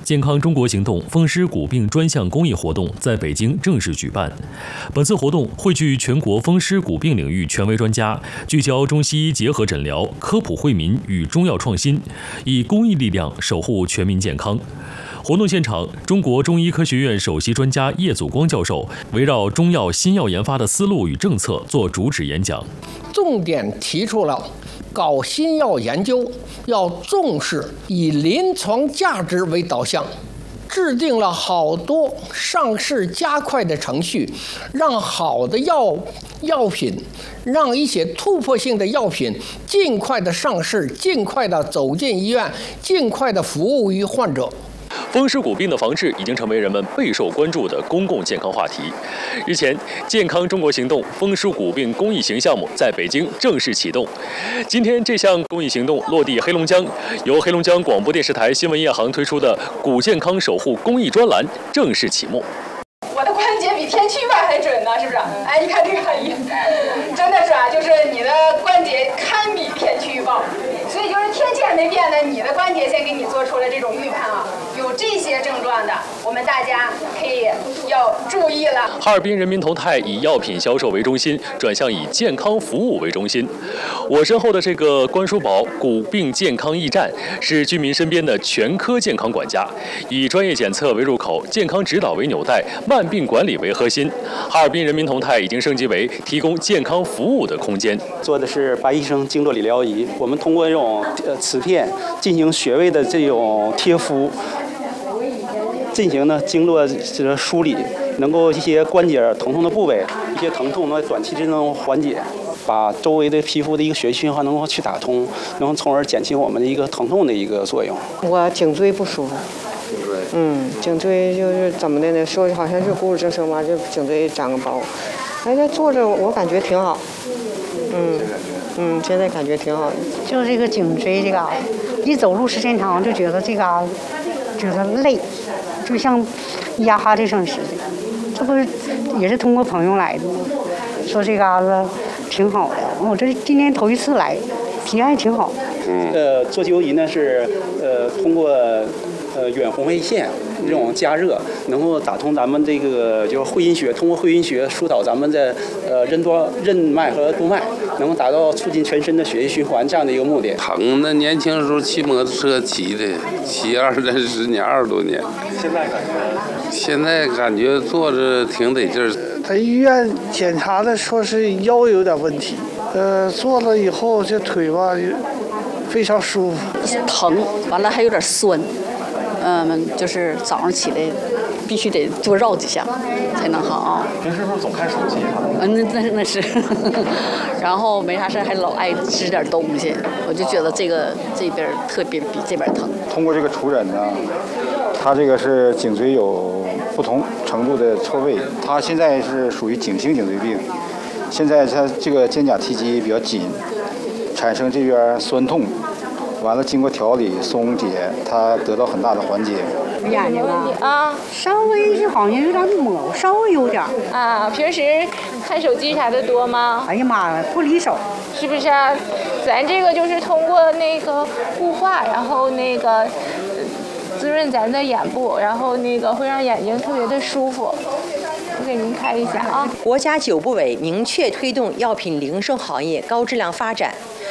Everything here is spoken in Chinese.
健康中国行动风湿骨病专项公益活动在北京正式举办。本次活动汇聚全国风湿骨病领域权威专家，聚焦中西医结合诊疗、科普惠民与中药创新，以公益力量守护全民健康。活动现场，中国中医科学院首席专家叶祖光教授围绕中药新药研发的思路与政策做主旨演讲， 重点提出了搞新药研究要重视以临床价值为导向，制定了好多上市加快的程序，让好的药品，让一些突破性的药品尽快的上市，尽快的走进医院，尽快的服务于患者。 风湿骨病的防治已经成为人们备受关注的公共健康话题。日前，健康中国行动风湿骨病公益行项目在北京正式启动。今天，这项公益行动落地黑龙江，由黑龙江广播电视台新闻夜航推出的“骨健康守护”公益专栏正式启幕。 我的关节比天气预报还准呢，是不是？哎，你看这个含义，真的是啊，就是你的关节堪比天气预报。所以就是天气还没变呢，你的关节先给你做出了这种预判啊。有这些症状的，我们大家可以要注意了。 哈尔滨人民同泰以药品销售为中心，转向以健康服务为中心。我身后的这个关书宝骨病健康驿站是居民身边的全科健康管家，以专业检测为入口，健康指导为纽带，慢病管理为核心。哈尔滨人民同泰已经升级为提供健康服务的空间。 做的是白医生经络理疗仪，我们通过这种磁片进行穴位的这种贴敷，进行经络梳理，能够一些关节疼痛的部位，一些疼痛能短期之内缓解，把周围的皮肤的一个血液循环能够去打通，能从而减轻我们的一个疼痛的一个作用。 我颈椎不舒服。颈椎就是怎么的呢？说好像是骨质增生嘛，就颈椎长个包。哎，这坐着我感觉挺好。现在感觉挺好的。 就这个颈椎这个，一走路时间长就觉得这个觉得累，就像压哈欠声似的。这不是也是通过朋友来的吗？说这嘎子挺好的，我这今天头一次来，体验挺好。 做灸仪呢是通过远红外线这种加热，能够打通咱们这个就是会阴穴，通过会阴穴疏导咱们的任脉和督脉，能够达到促进全身的血液循环这样的一个目的。 疼的年轻时候骑摩托车骑的，骑20年20多年。现在感觉坐着挺得劲儿。 在医院检查的说是腰有点问题，做了以后这腿吧非常舒服。 疼，完了还有点酸。就是早上起来必须得多绕几下才能好。 平时是不是总看手机啊？ 那是，然后没啥事还老爱吃点东西，我就觉得这边特别比这边疼。 通过这个触诊呢，他这个是颈椎有不同程度的错位，他现在是属于颈性颈椎病，现在他这个肩胛提肌比较紧，产生这边酸痛。完了，经过调理松解，它得到很大的缓解。 眼睛啊，稍微是好像有点模糊，稍微有点啊。平时看手机啥的多吗？ 哎呀妈呀，不离手， 是不是啊？咱这个就是通过那个雾化，然后那个滋润咱的眼部，然后那个会让眼睛特别的舒服。我给您开一下啊。 国家9部委明确推动药品零售行业高质量发展，